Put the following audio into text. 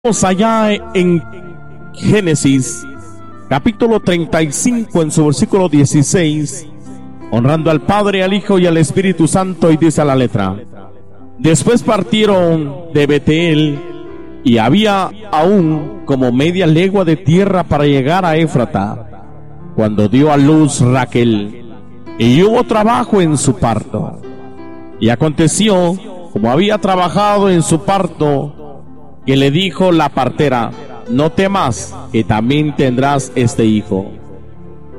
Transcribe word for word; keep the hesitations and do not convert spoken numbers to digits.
Vamos allá en Génesis, capítulo treinta y cinco, en su versículo dieciséis, honrando al Padre, al Hijo y al Espíritu Santo, y dice la letra: después partieron de Betel, y había aún como media legua de tierra para llegar a Éfrata, cuando dio a luz Raquel, y hubo trabajo en su parto. Y aconteció, como había trabajado en su parto, que le dijo la partera: no temas, que también tendrás este hijo.